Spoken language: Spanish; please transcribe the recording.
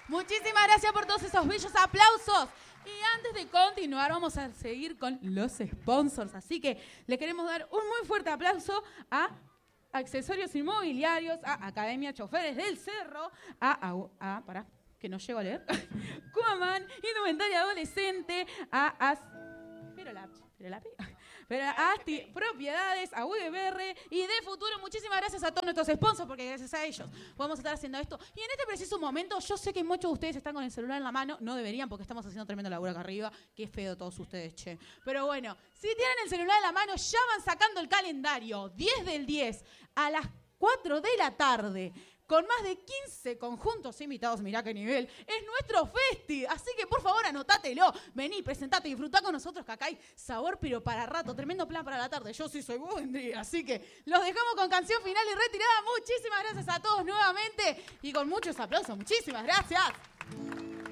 Muchísimas gracias por todos esos bellos aplausos. Y antes de continuar, vamos a seguir con los sponsors. Así que le queremos dar un muy fuerte aplauso a Accesorios Inmobiliarios, a Academia Choferes del Cerro, pará, que no llego a leer, Cuaman, Indumentaria Adolescente, pero a Asti Propiedades, a UDBR y de Futuro. Muchísimas gracias a todos nuestros sponsors, porque gracias a ellos podemos estar haciendo esto. Y en este preciso momento, yo sé que muchos de ustedes están con el celular en la mano. No deberían, porque estamos haciendo tremendo laburo acá arriba. Qué feo todos ustedes, che. Pero bueno, si tienen el celular en la mano, ya van sacando el calendario. 10 del 10 a las 4 de la tarde. Con más de 15 conjuntos invitados, mirá qué nivel, es nuestro festi. Así que, por favor, anotátelo. Vení, presentate, disfrutá con nosotros, que acá hay sabor, pero para rato. Tremendo plan para la tarde. Yo sí soy vos, vendría. Así que los dejamos con canción final y retirada. Muchísimas gracias a todos nuevamente y con muchos aplausos. Muchísimas gracias.